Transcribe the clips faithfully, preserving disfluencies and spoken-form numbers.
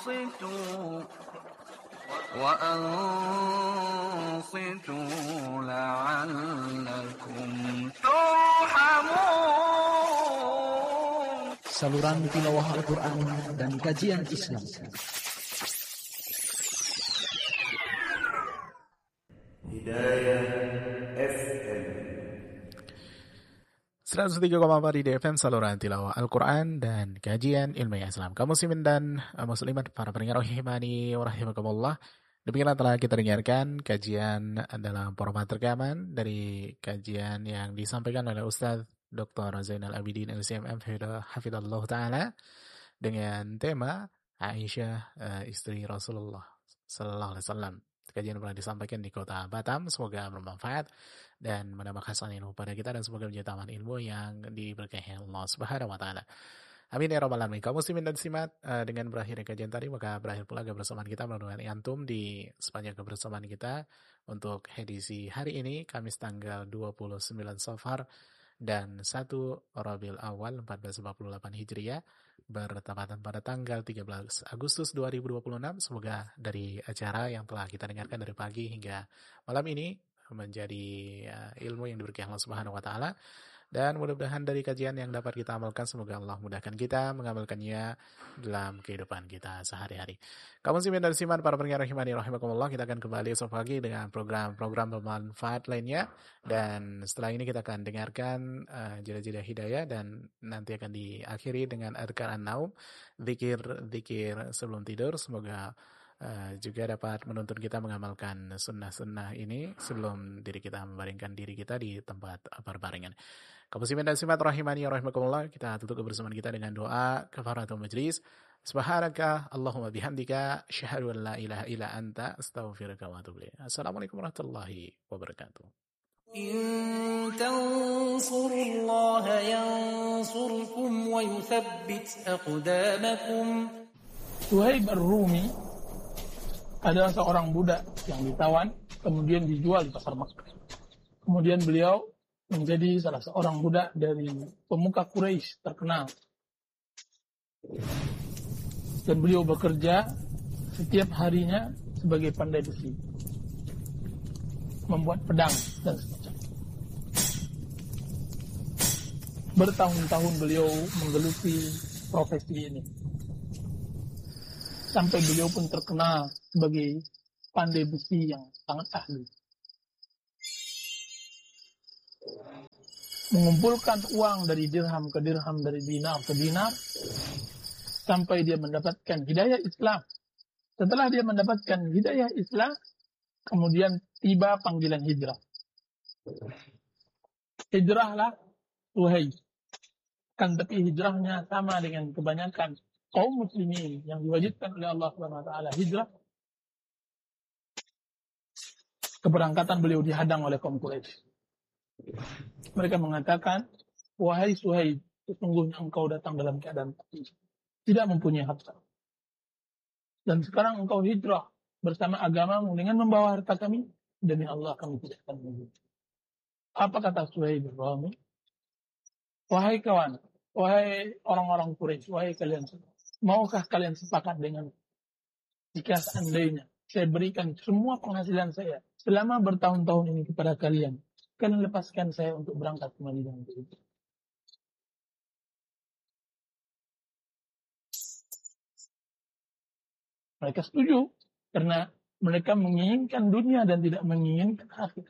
وأنصتوا وأنصتوا لعلكم ترحمون. Saluran tilawah Al-Quran dan kajian Islam. Hidayah F M seratus tiga koma empat di F M, saluran tilawah Al-Quran dan kajian ilmiah Islam. Kaum muslimin dan muslimat, para pendengar rahimani wa rahimakumullah, demikianlah telah kita dengarkan kajian dalam format rekaman dari kajian yang disampaikan oleh Ustaz Doktor Zainal Abidin L C M M Hafidhullah Ta'ala dengan tema Aisyah, uh, istri Rasulullah Sallallahu Alaihi Wasallam. Kajian pernah disampaikan di kota Batam. Semoga bermanfaat dan menambah khasanah ilmu pada kita, dan semoga menjadi taman ilmu yang diberkahi Allah Subhanahu wa taala. Amin ya rabbal alamin. Kaum muslimin dan muslimat, uh, dengan berakhirnya kajian tadi, maka berakhir pula kebersamaan kita melalui antum di sepanjang kebersamaan kita untuk edisi hari ini, Kamis tanggal dua puluh sembilan Safar dan satu Rabiul Awal empat belas empat puluh delapan Hijriah, bertepatan pada tanggal tiga belas Agustus dua ribu dua puluh enam. Semoga dari acara yang telah kita dengarkan dari pagi hingga malam ini menjadi uh, ilmu yang diberkahi Allah Subhanahu wa taala, dan mudah-mudahan dari kajian yang dapat kita amalkan, semoga Allah mudahkan kita mengamalkannya dalam kehidupan kita sehari-hari. Kaum muslimin dan muslimat, para pendengar rahimani rahimakumullah, kita akan kembali esok pagi dengan program-program bermanfaat lainnya, dan setelah ini kita akan dengarkan uh, jeda-jeda hidayah, dan nanti akan diakhiri dengan adkar an-naum, zikir-zikir sebelum tidur. Semoga Uh, juga dapat menuntun kita mengamalkan sunnah-sunnah ini sebelum diri kita membaringkan diri kita di tempat berbaringan. Kaum muslimin dan muslimat rahimani wa rahimakumullah, kita tutup kebersamaan kita dengan doa kafaratul majlis. Subhanaka Allahumma bihamdika asyhadu an la ilaha illa anta astaghfiruka wa atubu ilaik. Assalamualaikum warahmatullahi wabarakatuh. In tansurullaha yansurkum wa yuthabbit aqdamakum. Suhaib Ar-Rumi adalah seorang budak yang ditawan, kemudian dijual di pasar Makkah. Kemudian beliau menjadi salah seorang budak dari pemuka Quraisy terkenal. Dan beliau bekerja setiap harinya sebagai pandai besi, membuat pedang dan sebagainya. Bertahun-tahun beliau menggeluti profesi ini, sampai beliau pun terkenal sebagai pandai besi yang sangat ahli. Mengumpulkan uang dari dirham ke dirham, dari dinar ke dinar, sampai dia mendapatkan hidayah Islam. Setelah dia mendapatkan hidayah Islam, kemudian tiba panggilan hijrah. Hijrahlah Suhaib. Kan tapi hijrahnya sama dengan kebanyakan kaum muslimin yang diwajibkan oleh Allah Subhanahu wa taala hijrah. Keberangkatan beliau dihadang oleh kaum Quraisy. Mereka mengatakan, wahai Suhaib, sesungguhnya engkau datang dalam keadaan mati, tidak mempunyai harta. Dan sekarang engkau hijrah bersama agamamu dengan membawa harta kami, demi Allah kami tidak akan mengikuti. Apa kata Suhaib Ar-Rumi? Wahai kawan, wahai orang-orang Quraisy, wahai kalian semua, maukah kalian sepakat dengan jika seandainya saya berikan semua penghasilan saya selama bertahun-tahun ini kepada kalian, kalian lepaskan saya untuk berangkat ke Madinah untuk itu? Mereka setuju karena mereka menginginkan dunia dan tidak menginginkan akhirat.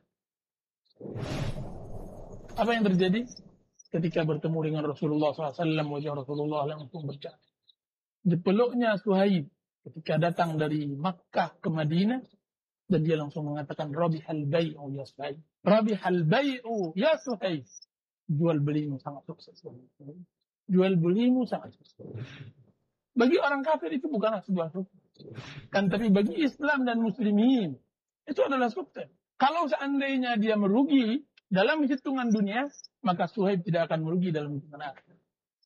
Apa yang terjadi ketika bertemu dengan Rasulullah shallallahu alaihi wasallam? Wajah Rasulullah langsung bercahaya. Dipeluknya Suhaib ketika datang dari Makkah ke Madinah, dan dia langsung mengatakan, Rabihal bai'u ya Suhaib. Rabihal bai'u ya Suhaib. Jual belimu sangat sukses. Jual belimu sangat sukses. Bagi orang kafir itu bukanlah sebuah sukses. Kan tapi bagi Islam dan muslimin itu adalah sukses. Kalau seandainya dia merugi dalam hitungan dunia, maka Suhaib tidak akan merugi dalam hitungan akhirat.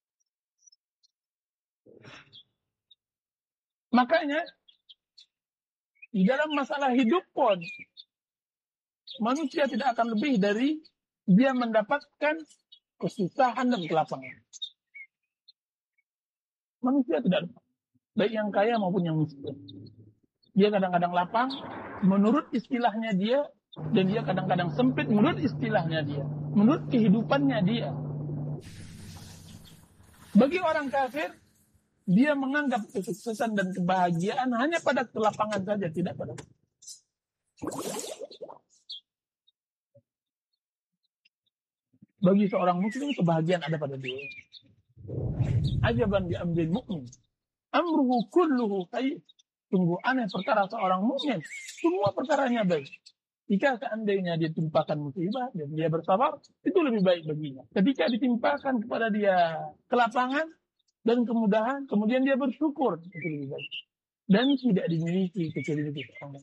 Makanya di dalam masalah hidup pun manusia tidak akan lebih dari dia mendapatkan kesusahan dan kelaparan. Manusia tidak baik yang kaya maupun yang miskin. Dia kadang-kadang lapang menurut istilahnya dia, dan dia kadang-kadang sempit menurut istilahnya dia, menurut kehidupannya dia. Bagi orang kafir, dia menganggap kesuksesan dan kebahagiaan hanya pada kelapangan saja, tidak pada. Bagi seorang muslim, kebahagiaan ada pada dia. Ajaban bi amril mu'min, amruhu kulluhu khair. Sungguh aneh perkara seorang mukmin, semua perkaranya baik. Jika seandainya dia timpakan musibah dan dia bersabar, itu lebih baik baginya. Ketika ditimpakan kepada dia kelapangan dan kemudahan, kemudian dia bersyukur, itu lebih baik. Dan tidak dimiliki kecuali itu orang.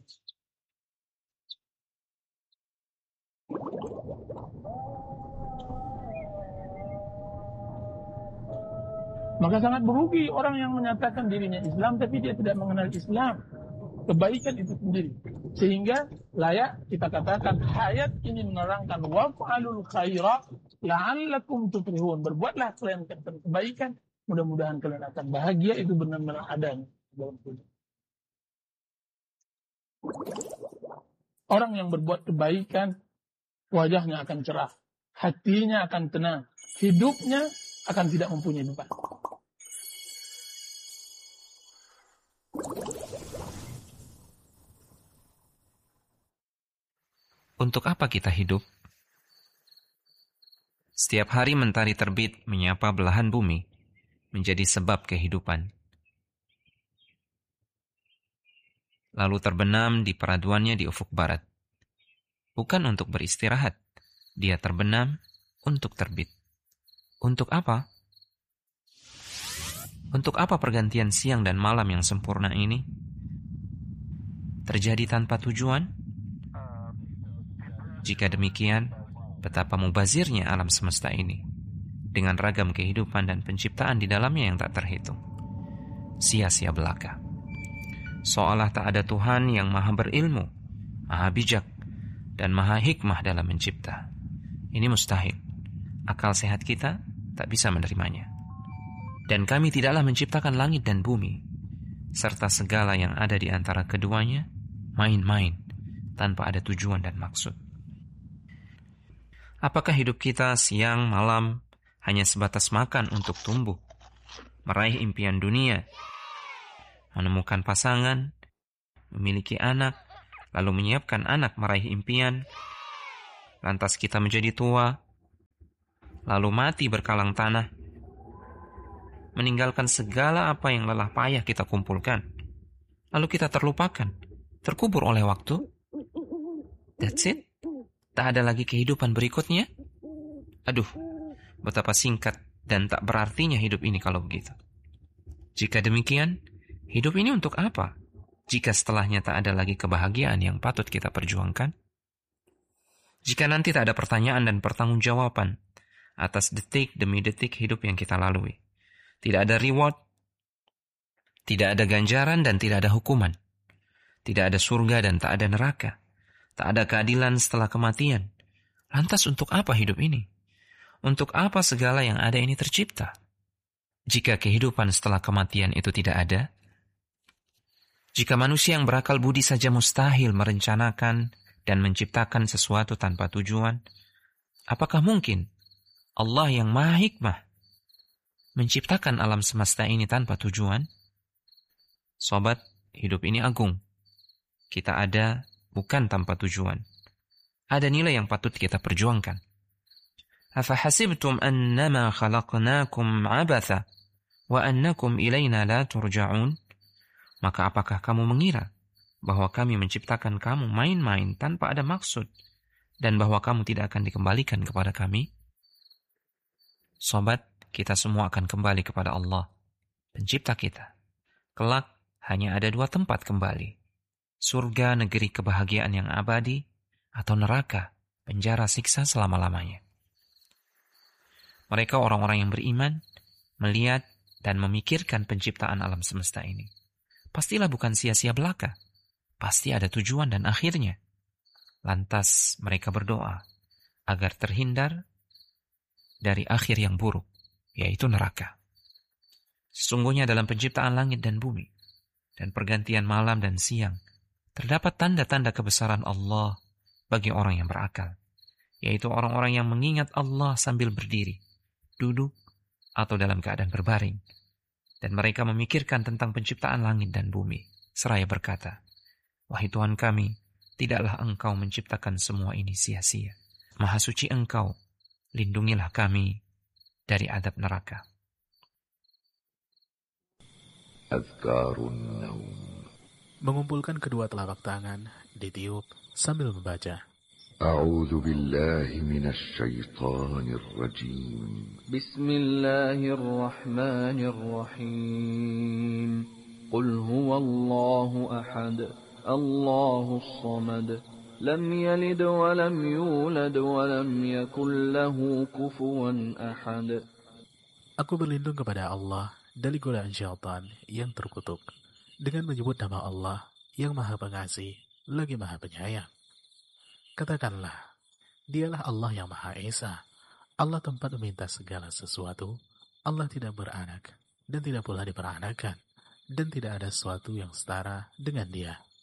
Maka sangat merugi orang yang menyatakan dirinya Islam tapi dia tidak mengenal Islam, kebaikan itu sendiri. Sehingga layak kita katakan ayat ini menerangkan waf'alul khaira la'allakum tuflihun. Berbuatlah kalian kebaikan, mudah-mudahan kalian akan bahagia. Itu benar-benar adanya dalam hidup. Orang yang berbuat kebaikan, wajahnya akan cerah, hatinya akan tenang, hidupnya akan tidak mempunyai beban. Untuk apa kita hidup? Setiap hari mentari terbit menyapa belahan bumi, menjadi sebab kehidupan. Lalu terbenam di peraduannya di ufuk barat. Bukan untuk beristirahat, dia terbenam untuk terbit. Untuk apa? Untuk apa pergantian siang dan malam yang sempurna ini terjadi tanpa tujuan? Jika demikian, betapa mubazirnya alam semesta ini dengan ragam kehidupan dan penciptaan di dalamnya yang tak terhitung. Sia-sia belaka. Seolah tak ada Tuhan yang maha berilmu, maha bijak, dan maha hikmah dalam mencipta. Ini mustahil. Akal sehat kita tak bisa menerimanya. Dan kami tidaklah menciptakan langit dan bumi, serta segala yang ada di antara keduanya, main-main, tanpa ada tujuan dan maksud. Apakah hidup kita siang malam hanya sebatas makan untuk tumbuh, meraih impian dunia, menemukan pasangan, memiliki anak, lalu menyiapkan anak meraih impian, lantas kita menjadi tua, lalu mati berkalang tanah, meninggalkan segala apa yang lelah payah kita kumpulkan, lalu kita terlupakan, terkubur oleh waktu? That's it? Tak ada lagi kehidupan berikutnya? Aduh, betapa singkat dan tak berartinya hidup ini kalau begitu. Jika demikian, hidup ini untuk apa? Jika setelahnya tak ada lagi kebahagiaan yang patut kita perjuangkan? Jika nanti tak ada pertanyaan dan pertanggungjawaban atas detik demi detik hidup yang kita lalui. Tidak ada reward, tidak ada ganjaran dan tidak ada hukuman. Tidak ada surga dan tak ada neraka. Tak ada keadilan setelah kematian. Lantas untuk apa hidup ini? Untuk apa segala yang ada ini tercipta? Jika kehidupan setelah kematian itu tidak ada, jika manusia yang berakal budi saja mustahil merencanakan dan menciptakan sesuatu tanpa tujuan, apakah mungkin Allah yang maha hikmah menciptakan alam semesta ini tanpa tujuan? Sobat, hidup ini agung. Kita ada bukan tanpa tujuan. Ada nilai yang patut kita perjuangkan. Afahasibtum annama khalaqnakum abatha wa annakum ilaina la turja'un? Maka apakah kamu mengira bahwa kami menciptakan kamu main-main tanpa ada maksud dan bahwa kamu tidak akan dikembalikan kepada kami? Sobat, kita semua akan kembali kepada Allah, pencipta kita. Kelak hanya ada dua tempat kembali. Surga, negeri kebahagiaan yang abadi, atau neraka, penjara siksa selama-lamanya. Mereka orang-orang yang beriman, melihat dan memikirkan penciptaan alam semesta ini. Pastilah bukan sia-sia belaka. Pasti ada tujuan dan akhirnya. Lantas mereka berdoa agar terhindar dari akhir yang buruk, yaitu neraka. Sesungguhnya dalam penciptaan langit dan bumi, dan pergantian malam dan siang, terdapat tanda-tanda kebesaran Allah bagi orang yang berakal, yaitu orang-orang yang mengingat Allah sambil berdiri, duduk, atau dalam keadaan berbaring. Dan mereka memikirkan tentang penciptaan langit dan bumi, seraya berkata, "Wahai Tuhan kami, tidaklah Engkau menciptakan semua ini sia-sia. Maha suci Engkau, lindungilah kami dari adab neraka." Azkarun Naum. Mengumpulkan kedua telapak tangan, ditiup sambil membaca. A'udzu billahi minasy syaithanir rajim. Bismillahirrahmanirrahim. Qul huwallahu ahad, Allahus samad, lam yalid wa lam yulad wa lam yakul lahu kufuwan ahad. Aku berlindung kepada Allah dari godaan syaitan yang terkutuk, dengan menyebut nama Allah yang Maha Pengasih lagi Maha Penyayang. Katakanlah, dialah Allah yang Maha Esa, Allah tempat meminta segala sesuatu, Allah tidak beranak, dan tidak pula diperanakan, dan tidak ada sesuatu yang setara dengan Dia.